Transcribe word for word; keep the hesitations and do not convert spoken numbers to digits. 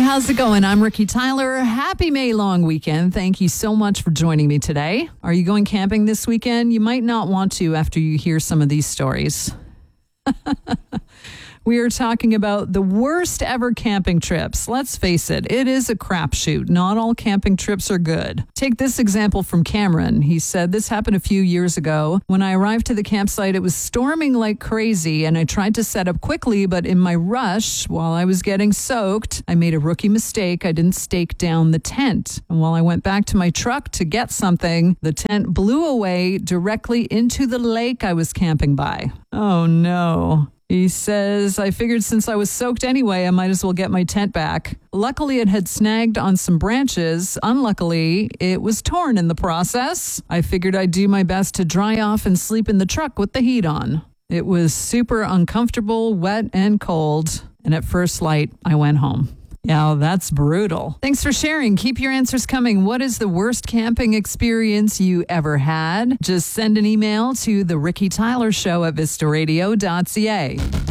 how's it going? I'm Ricky Tyler. Happy May long weekend. Thank you so much for joining me today. Are you going camping this weekend? You might not want to after you hear some of these stories. We are talking about the worst ever camping trips. Let's face it, it is a crapshoot. Not all camping trips are good. Take this example from Cameron. He said, this happened a few years ago. When I arrived to the campsite, it was storming like crazy, and I tried to set up quickly, but in my rush, while I was getting soaked, I made a rookie mistake. I didn't stake down the tent. And while I went back to my truck to get something, the tent blew away directly into the lake I was camping by. Oh, no. He says, I figured since I was soaked anyway, I might as well get my tent back. Luckily, it had snagged on some branches. Unluckily, it was torn in the process. I figured I'd do my best to dry off and sleep in the truck with the heat on. It was super uncomfortable, wet, and cold. And at first light, I went home. Yeah, that's brutal. Thanks for sharing. Keep your answers coming. What is the worst camping experience you ever had? Just send an email to the Ricky Tyler Show at vista radio dot c a.